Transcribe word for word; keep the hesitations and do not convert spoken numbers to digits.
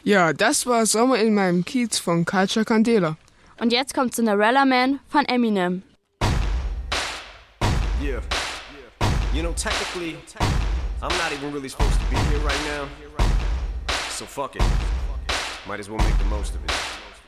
Ja, das war Sommer in meinem Kiez von Culture Candela. Und jetzt kommt Cinderella Man von Eminem. Yeah. You know, technically, I'm not even really supposed to be here right now. So fuck it. Might as well make the most of it.